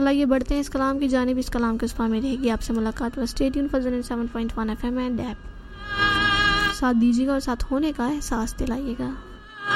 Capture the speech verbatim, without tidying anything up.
और आइए बढ़ते हैं इस कलाम की जानिब। इस कलाम के उस पार में रहेगी आपसे मुलाकात। बस stay tune for seven point one F M and app. साथ दीजिएगा और साथ होने का एहसास दिलाइएगा।